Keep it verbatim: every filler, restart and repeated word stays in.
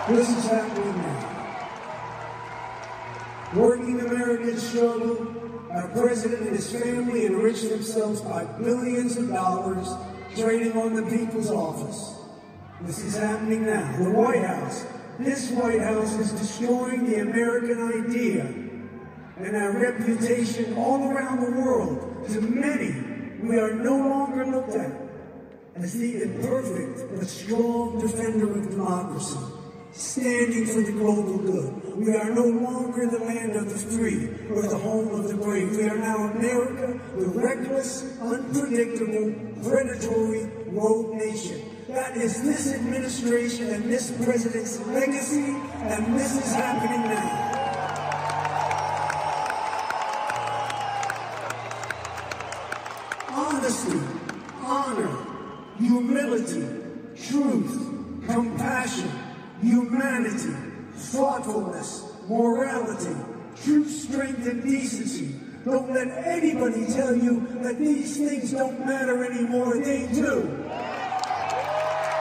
This is happening now. Working Americans struggle. Our president and his family enrich themselves by billions of dollars trading on the people's office. This is happening now. The White House, this White House is destroying the American idea and our reputation all around the world. To many, we are no longer looked at as the imperfect but strong defender of democracy, standing for the global good. We are no longer the land of the free or the home of the brave. We are now America, the reckless, unpredictable, predatory rogue nation. That is this administration and this president's legacy, and this is happening now. Honesty, honor, humility, truth, compassion, humanity, thoughtfulness, morality, true strength and decency. Don't let anybody tell you that these things don't matter anymore. They do.